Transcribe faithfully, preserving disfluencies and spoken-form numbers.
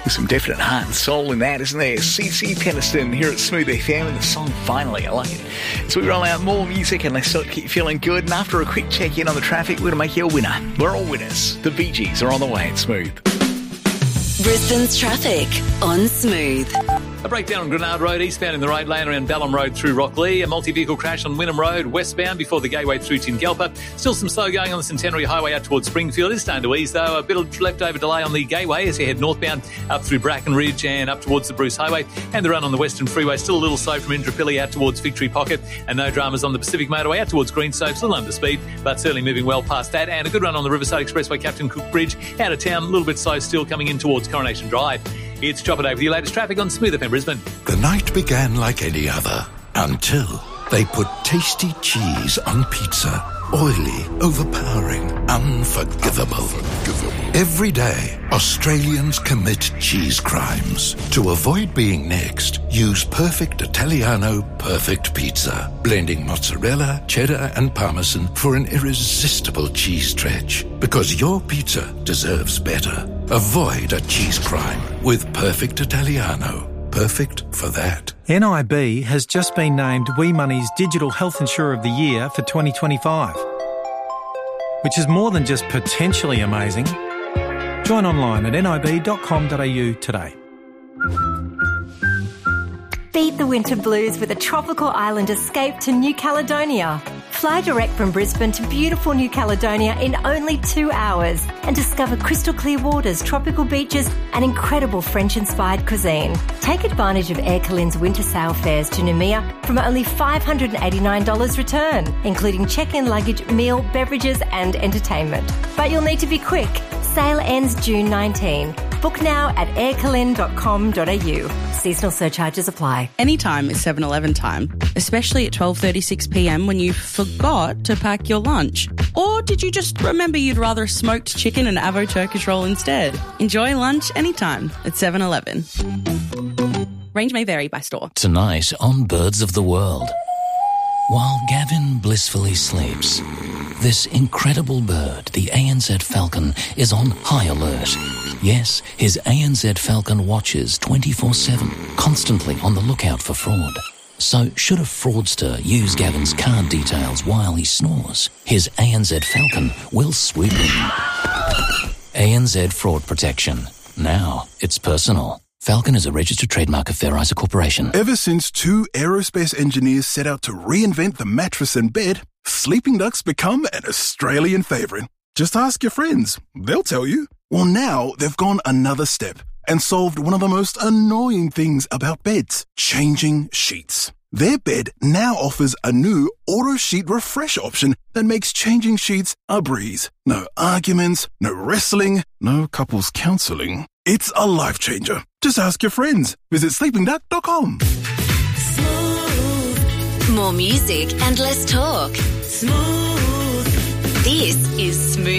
There's some definite heart and soul in that, isn't there? C C Peniston here at Smooth F M and the song Finally. I like it. So we roll out more music and let's keep you feeling good. And after a quick check-in on the traffic, we're going to make you a winner. We're all winners. The Bee Gees are on the way at Smooth. Brisbane's traffic on Smooth. A breakdown on Grenard Road, eastbound in the right lane around Ballum Road through Rocklea. A multi-vehicle crash on Wynnum Road, westbound before the gateway through Tingalpa. Still some slow going on the Centenary Highway out towards Springfield. It's starting to ease, though. A bit of leftover delay on the gateway as you head northbound up through Bracken Ridge and up towards the Bruce Highway. And the run on the Western Freeway still a little slow from Indooroopilly out towards Victory Pocket. And no dramas on the Pacific Motorway out towards Greenstone. Still under speed, but certainly moving well past that. And a good run on the Riverside Expressway, Captain Cook Bridge. Out of town, a little bit slow still coming in towards Coronation Drive. It's Chop It Over with your latest traffic on Smooth F M Brisbane. The night began like any other until they put tasty cheese on pizza. Oily, overpowering, unforgivable. unforgivable. Every day, Australians commit cheese crimes. To avoid being next, use Perfect Italiano Perfect Pizza, blending mozzarella, cheddar and parmesan for an irresistible cheese stretch. Because your pizza deserves better. Avoid a cheese crime with Perfect Italiano. Perfect for that. N I B has just been named We Money's Digital Health Insurer of the Year for twenty twenty-five, which is more than just potentially amazing. Join online at n i b dot com dot a u today. Beat the winter blues with a tropical island escape to New Caledonia. Fly direct from Brisbane to beautiful New Caledonia in only two hours and discover crystal clear waters, tropical beaches and incredible French-inspired cuisine. Take advantage of Air Calin's winter sail fares to Noumea from only five hundred eighty-nine dollars return, including check-in luggage, meal, beverages and entertainment. But you'll need to be quick. Sale ends June nineteenth. Book now at air calin dot com dot a u. Seasonal surcharges apply. Anytime is seven eleven time, especially at twelve thirty-six p m when you forgot to pack your lunch. Or did you just remember you'd rather a smoked chicken and avo Turkish roll instead? Enjoy lunch anytime at seven eleven. Range may vary by store. Tonight on Birds of the World. While Gavin blissfully sleeps, this incredible bird, the A N Z falcon, is on high alert. Yes, his A N Z falcon watches twenty-four seven, constantly on the lookout for fraud. So should a fraudster use Gavin's card details while he snores, his A N Z falcon will swoop in. A N Z Fraud Protection. Now it's personal. Falcon is a registered trademark of Fairizer Corporation. Ever since two aerospace engineers set out to reinvent the mattress and bed, Sleeping Duck's become an Australian favourite. Just ask your friends. They'll tell you. Well, now they've gone another step and solved one of the most annoying things about beds, changing sheets. Their bed now offers a new auto sheet refresh option that makes changing sheets a breeze. No arguments, no wrestling, no couples counselling. It's a life changer. Just ask your friends. Visit sleeping duck dot com. Smooth. More music and less talk. Smooth. This is Smooth.